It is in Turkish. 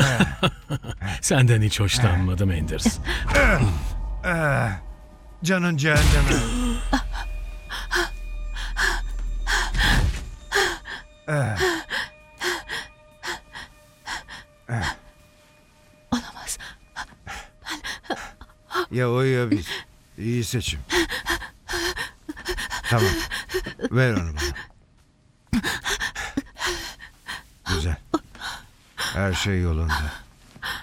Senden hiç hoşlanmadım Anders. Canın cehenneme. Olamaz. Ya o ya biz. İyi seçim. Tamam. Ver onu bana. Güzel. Her şey yolunda.